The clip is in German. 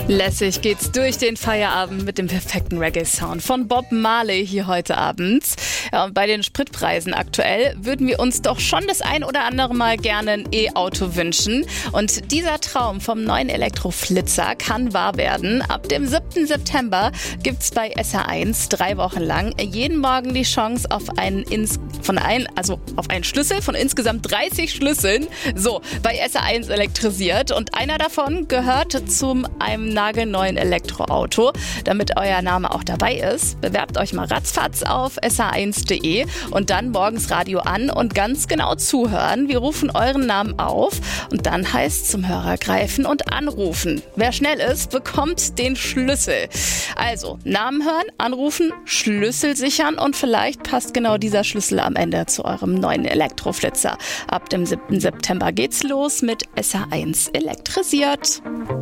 Lässig geht's durch den Feierabend mit dem perfekten Reggae-Sound von Bob Marley hier heute Abend. Ja, und bei den Spritpreisen aktuell würden wir uns doch schon das ein oder andere Mal gerne ein E-Auto wünschen. Und dieser Traum vom neuen Elektroflitzer kann wahr werden. Ab dem 7. September gibt's bei SR1 3 Wochen lang jeden Morgen die Chance auf einen Schlüssel von insgesamt 30 Schlüsseln. So, bei SR1 elektrisiert. Und einer davon gehört zu einem nagelneuen Elektroauto. Damit euer Name auch dabei ist, bewerbt euch mal ratzfatz auf sr1.de und dann morgens Radio an und ganz genau zuhören. Wir rufen euren Namen auf und dann heißt zum Hörer greifen und anrufen. Wer schnell ist, bekommt den Schlüssel. Also Namen hören, anrufen, Schlüssel sichern und vielleicht passt genau dieser Schlüssel am Ende zu eurem neuen Elektroflitzer. Ab dem 7. September geht's los mit SR1 elektrisiert.